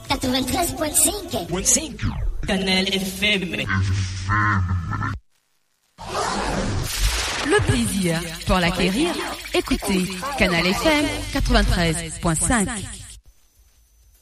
93.5. Canal FM. Le plaisir pour l'acquérir, écoutez Canal FM 93.5.